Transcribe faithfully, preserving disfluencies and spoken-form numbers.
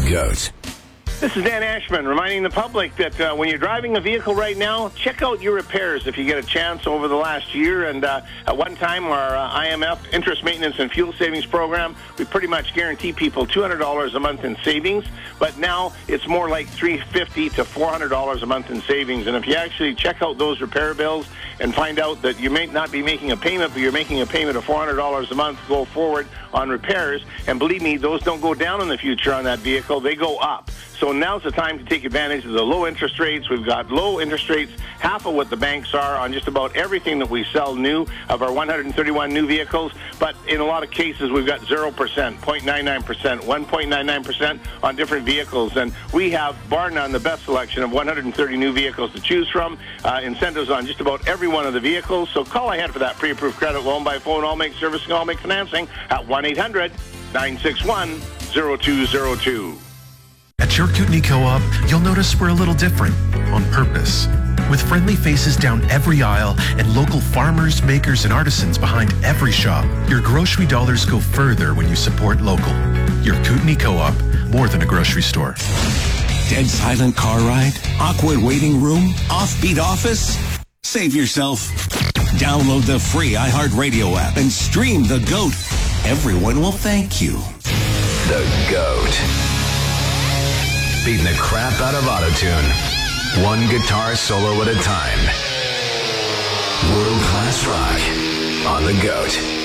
GOAT. This is Dan Ashman reminding the public that uh, when you're driving a vehicle right now, check out your repairs if you get a chance over the last year. And uh, at one time, our uh, I M F, Interest Maintenance and Fuel Savings Program, we pretty much guarantee people two hundred dollars a month in savings. But now it's more like three hundred fifty dollars to four hundred dollars a month in savings. And if you actually check out those repair bills and find out that you may not be making a payment, but you're making a payment of four hundred dollars a month go forward on repairs, and believe me, those don't go down in the future on that vehicle, they go up. So now's the time to take advantage of the low interest rates. We've got low interest rates, half of what the banks are on just about everything that we sell new of our one hundred thirty-one new vehicles. But in a lot of cases, we've got zero percent, zero point nine nine percent, one point nine nine percent on different vehicles. And we have, bar none, the best selection of one hundred thirty new vehicles to choose from. Uh, incentives on just about every one of the vehicles. So call ahead for that pre-approved credit loan by phone, all make servicing, all make financing at one eight hundred nine six one zero two zero two. At your Kootenai Co-op, you'll notice we're a little different on purpose. With friendly faces down every aisle and local farmers, makers, and artisans behind every shop, your grocery dollars go further when you support local. Your Kootenai Co-op, more than a grocery store. Dead silent car ride? Awkward waiting room? Offbeat office? Save yourself. Download the free iHeartRadio app and stream The GOAT. Everyone will thank you. The GOAT. Beating the crap out of autotune. One guitar solo at a time. World-class rock on The GOAT.